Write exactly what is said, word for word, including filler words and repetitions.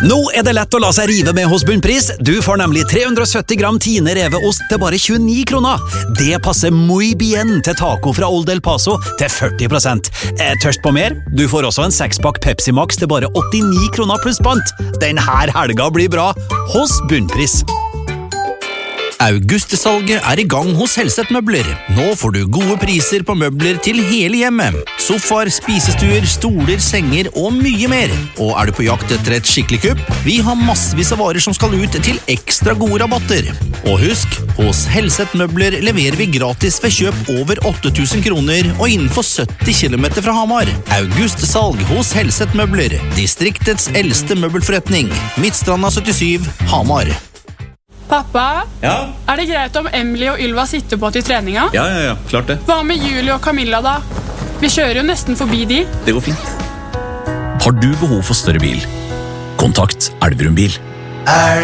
Nå er det lett å la seg rive med hos Bunnpris. Du får nemlig tre hundre og sytti gram Tine reveost til bare tjueni kroner. Det passer muy bien til taco fra Old El Paso til førti prosent. Er tørst på mer? Du får også en sekspakk Pepsi Max til bare åttini kroner pluss pant. Den her helga blir bra hos Bunnpris. Augustsalget er i gang hos Helseth Møbler. Nå får du gode priser på møbler til hele hjemmet. Sofaer, spisestuer, stoler, senger og mye mer. Og er du på jakt etter et skikkelig kupp? Vi har massevis av varer som skal ut til ekstra gode rabatter. Og husk, hos Helseth Møbler leverer vi gratis ved kjøp over åtte tusen kroner og innenfor sytti kilometer fra Hamar. Augustsalg hos Helseth Møbler, distriktets eldste møbelforretning. Midtstranda syttisju, Hamar. Pappa, Ja? er det greit om Emily og Ylva sitter på til treninga? Ja, ja, ja, klart det. Hva med Julie og Camilla da? Vi kjører jo nesten forbi de. Det går fint. Har du behov for større bil? Kontakt Elverum Bil.